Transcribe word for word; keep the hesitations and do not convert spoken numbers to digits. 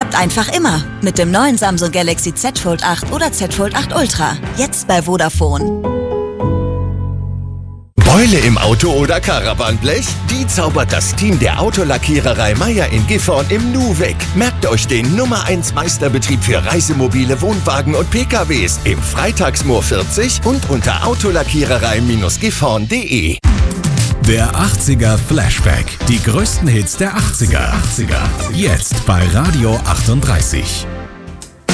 klappt einfach immer. Mit dem neuen Samsung Galaxy Z Fold acht oder Z Fold acht Ultra. Jetzt bei Vodafone. Beule im Auto oder Caravanblech? Die zaubert das Team der Autolackiererei Meier in Gifhorn im Nu weg. Merkt euch den Nummer eins Meisterbetrieb für Reisemobile, Wohnwagen und P K Ws im Freitagsmoor vierzig und unter autolackiererei Gifhorn punkt de. Der achtziger Flashback. Die größten Hits der achtziger. Jetzt bei Radio achtunddreißig.